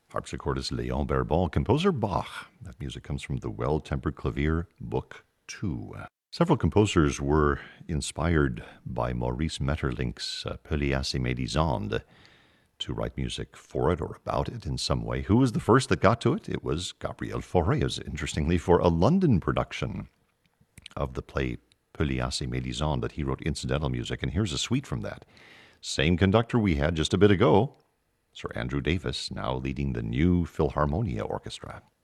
Harpsichordist Léon Berbon, composer Bach. That music comes from the Well-Tempered Clavier, Book 2. Several composers were inspired by Maurice Maeterlinck's Pelléas et Mélisande to write music for it or about it in some way. Who was the first that got to it? It was Gabriel Fauré, interestingly, for a London production of the play Pelléas et Mélisande that he wrote incidental music. And here's a suite from that. Same conductor we had just a bit ago, Sir Andrew Davis, now leading the new Philharmonia Orchestra.